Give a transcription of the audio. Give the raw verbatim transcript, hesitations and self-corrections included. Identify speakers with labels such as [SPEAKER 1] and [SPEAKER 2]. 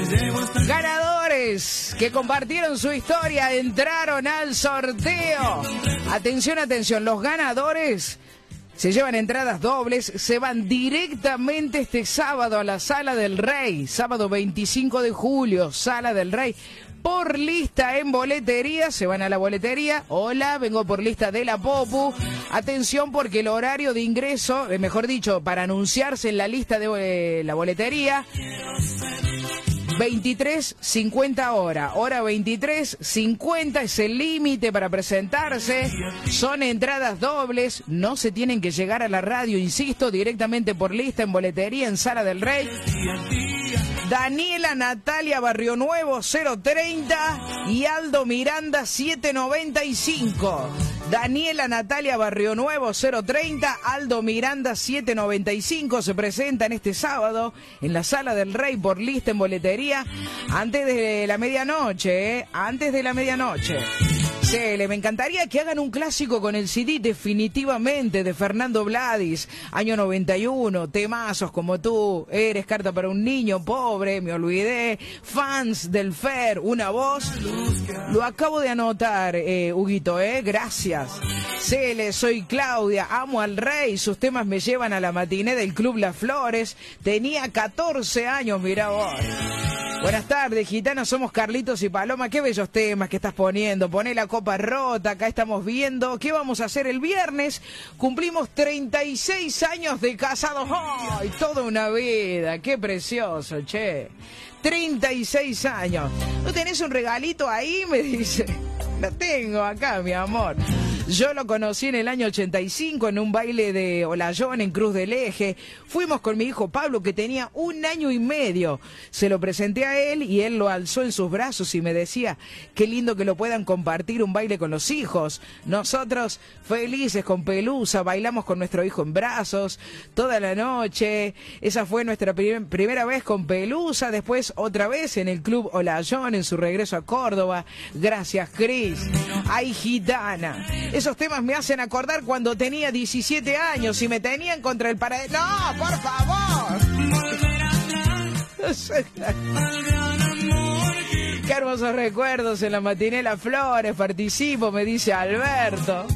[SPEAKER 1] Ganadores que compartieron su historia entraron al sorteo. Atención, atención, los ganadores se llevan entradas dobles, se van directamente este sábado a la Sala del Rey, sábado veinticinco de julio, Sala del Rey. Por lista en boletería, se van a la boletería. Hola, vengo por lista de la Popu. Atención porque el horario de ingreso, eh, mejor dicho, para anunciarse en la lista de eh, la boletería, veintitrés cincuenta hora, hora veintitrés cincuenta es el límite para presentarse. Son entradas dobles, no se tienen que llegar a la radio, insisto, directamente por lista en boletería en Sala del Rey. Daniela Natalia Barrio Nuevo cero treinta y Aldo Miranda siete noventa y cinco. Daniela Natalia Barrio Nuevo cero treinta, Aldo Miranda siete noventa y cinco se presentan este sábado en la Sala del Rey por lista en boletería antes de la medianoche, ¿eh? Antes de la medianoche. Cele, me encantaría que hagan un clásico con el C D definitivamente de Fernando Vladis, año noventa y uno, temazos como Tú, Eres carta para un niño pobre, Me olvidé, Fans del Fer, Una voz. Lo acabo de anotar, eh, Huguito, eh, gracias. Cele, soy Claudia, amo al rey, sus temas me llevan a la matiné del Club Las Flores, tenía catorce años, mirá vos. Buenas tardes, gitanos, somos Carlitos y Paloma. Qué bellos temas que estás poniendo. Poné la copa rota, acá estamos viendo. ¿Qué vamos a hacer el viernes? Cumplimos treinta y seis años de casados. ¡Ay! Toda una vida. Qué precioso, che. treinta y seis años. ¿No tenés un regalito ahí? Me dice. Lo tengo acá, mi amor. Yo lo conocí en el año ochenta y cinco en un baile de Olayón en Cruz del Eje. Fuimos con mi hijo Pablo, que tenía un año y medio. Se lo presenté a él y él lo alzó en sus brazos y me decía, qué lindo que lo puedan compartir un baile con los hijos. Nosotros felices con Pelusa, bailamos con nuestro hijo en brazos toda la noche. Esa fue nuestra prim- primera vez con Pelusa, después otra vez en el Club Olayón en su regreso a Córdoba. Gracias, Cris. Ay, gitana. Esos temas me hacen acordar cuando tenía diecisiete años y me tenían contra el pared. ¡No, por favor! Qué hermosos recuerdos en la matiné Las Flores. Participo, me dice Alberto.